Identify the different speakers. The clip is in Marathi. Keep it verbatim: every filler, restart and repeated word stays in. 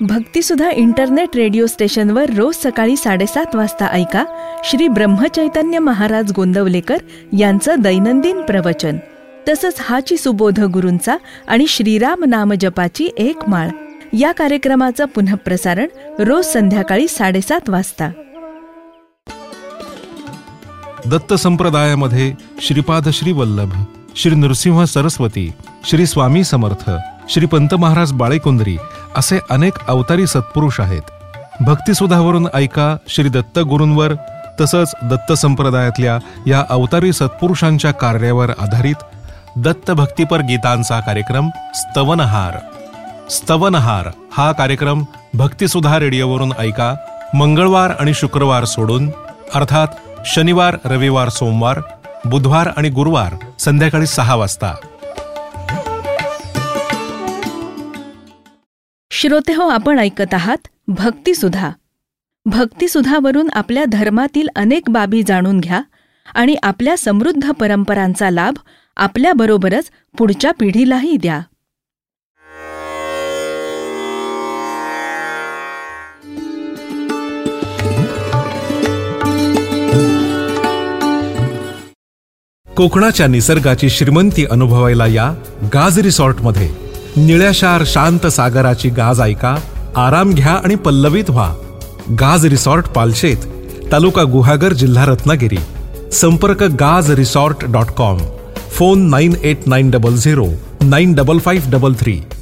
Speaker 1: भक्तिसुधा इंटरनेट रेडिओ स्टेशनवर रोज सकाळी साडेसात वाजता ऐका श्री ब्रह्मचैतन्य महाराज गोंदवलेकर यांचं दैनंदिन प्रवचन. तसंच हाची सुबोध गुरूंचा आणि श्रीराम नाम जपाची एक माळ या कार्यक्रमाचं पुनःप्रसारण रोज संध्याकाळी साडेसात वाजता.
Speaker 2: दत्त संप्रदायामध्ये श्रीपाद श्री वल्लभ, श्री नृसिंह सरस्वती, श्री स्वामी समर्थ, श्री पंत महाराज बाळेकुंद्री असे अनेक अवतारी सत्पुरुष आहेत. भक्तिसुधावरून ऐका श्री दत्त गुरूंवर तसंच दत्त संप्रदायातल्या या अवतारी सत्पुरुषांच्या कार्यावर आधारित दत्त भक्तिपर गीतांचा कार्यक्रम स्तवनहार. स्तवनहार हा कार्यक्रम भक्तिसुधा रेडिओवरून ऐका मंगळवार आणि शुक्रवार सोडून, अर्थात शनिवार, रविवार, सोमवार, बुधवार आणि गुरुवार संध्याकाळी सहा वाजता.
Speaker 1: श्रोतेहो, आपण ऐकत आहात भक्तिसुधा. भक्तिसुधावरून आपल्या धर्मातील अनेक बाबी जाणून घ्या आणि आपल्या समृद्ध परंपरांचा लाभ आपल्याबरोबरच पुढच्या पिढीलाही द्या.
Speaker 2: कोकणाच्या निसर्गाची श्रीमंती अनुभवायला या गाज रिसॉर्टमध्ये. निळ्याशार शांत सागराची गाज ऐका, आराम घ्या आणि पल्लवित व्हा. गाज रिसॉर्ट पालशेत, तालुका गुहागर, जिल्हा रत्नागिरी. संपर्क गाज resort dot com. Phone nine eight nine double zero nine double five double three.